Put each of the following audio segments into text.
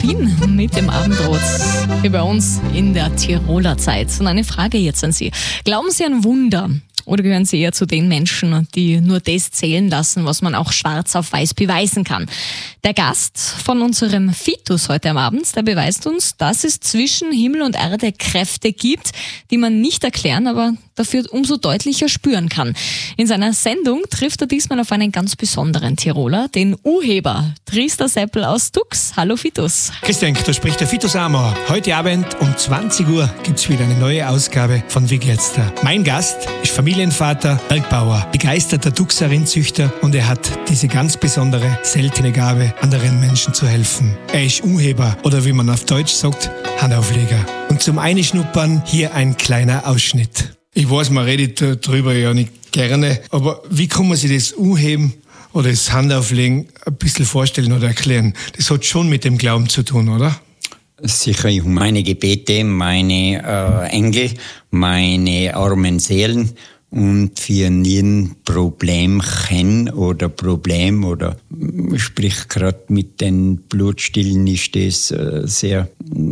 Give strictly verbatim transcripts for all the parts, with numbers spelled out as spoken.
Wien mit dem Abendrot hier bei uns in der Tiroler Zeit. Und eine Frage jetzt an Sie. Glauben Sie an Wunder? Oder gehören Sie eher zu den Menschen, die nur das zählen lassen, was man auch schwarz auf weiß beweisen kann? Der Gast von unserem Fitus heute am Abend, der beweist uns, dass es zwischen Himmel und Erde Kräfte gibt, die man nicht erklären, aber dafür umso deutlicher spüren kann. In seiner Sendung trifft er diesmal auf einen ganz besonderen Tiroler, den Urheber Tristan Seppel aus Tux. Hallo Fitus. Grüß dich, da spricht der Fitus Amor. Heute Abend um zwanzig Uhr gibt's wieder eine neue Ausgabe von Wie geht's da? Mein Gast ist Familienvater, Bergbauer, begeisterter Tuxer-Rindzüchter und er hat diese ganz besondere, seltene Gabe, anderen Menschen zu helfen. Er ist Urheber oder wie man auf Deutsch sagt, Handaufleger. Und zum Einschnuppern hier ein kleiner Ausschnitt. Ich weiß, man redet darüber ja nicht gerne, aber wie kann man sich das Umheben oder das Handauflegen ein bisschen vorstellen oder erklären? Das hat schon mit dem Glauben zu tun, oder? Sicher, meine Gebete, meine äh, Engel, meine armen Seelen und für jeden Problem kennen oder Problem oder sprich gerade mit den Blutstillen ist das äh, sehr,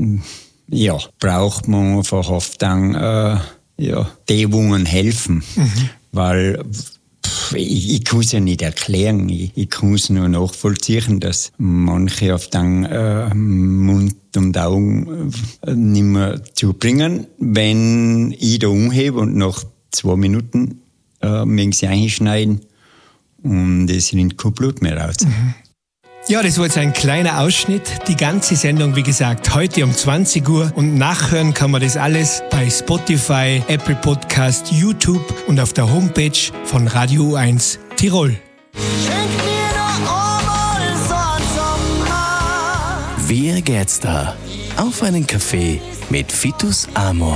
ja, braucht man einfach oft dann äh, ja, Dämungen helfen, mhm. weil pff, ich, ich kann es ja nicht erklären, ich, ich kann es nur nachvollziehen, dass manche auf den äh, Mund und Augen äh, nicht mehr zubringen, wenn ich da umhebe und nach zwei Minuten äh, mögen sie einschneiden und es rinnt kein Blut mehr raus. Mhm. Ja, das war jetzt ein kleiner Ausschnitt. Die ganze Sendung, wie gesagt, heute um zwanzig Uhr. Und nachhören kann man das alles bei Spotify, Apple Podcast, YouTube und auf der Homepage von Radio U eins Tirol. Wie geht's da? Auf einen Kaffee mit Fitus Amor.